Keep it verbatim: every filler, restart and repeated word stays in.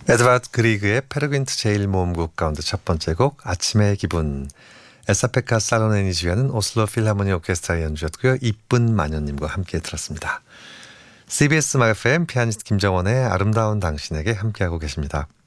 에드와드 그리그의 페르귄트 제일모음곡 가운데 첫 번째 곡 아침의 기분. 에사페카 살로넨이 지휘하는 오슬로 필하모니 오케스트라의 연주였고요. 이쁜 마녀님과 함께 들었습니다. 씨비에스 에프엠 피아니스트 김정원의 아름다운 당신에게 함께하고 계십니다.